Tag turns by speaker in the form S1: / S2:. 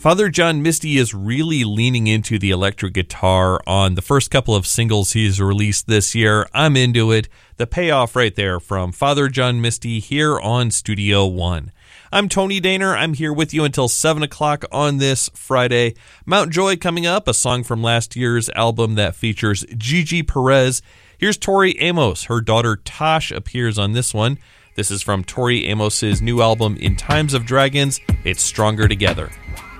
S1: Father John Misty is really leaning into the electric guitar on the first couple of singles he's released this year. I'm into it. The payoff right there from Father John Misty here on Studio One. I'm Tony Daner. I'm here with you until 7 o'clock on this Friday. Mount Joy coming up, a song from last year's album that features Gigi Perez. Here's Tori Amos. Her daughter Tosh appears on this one. This is from Tori Amos's new album, In Times of Dragons. It's Stronger Together.